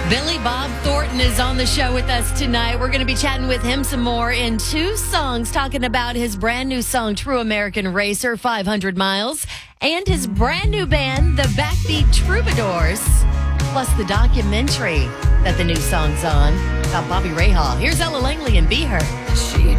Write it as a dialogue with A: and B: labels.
A: Billy Bob Thornton is on the show with us tonight. We're going to be chatting with him some more in two songs, talking about his brand new song, True American Racer, 500 Miles, and his brand new band, the Backbeat Troubadours, plus the documentary that the new song's on about Bobby Rahal. Here's Ella Langley and Be Her.
B: She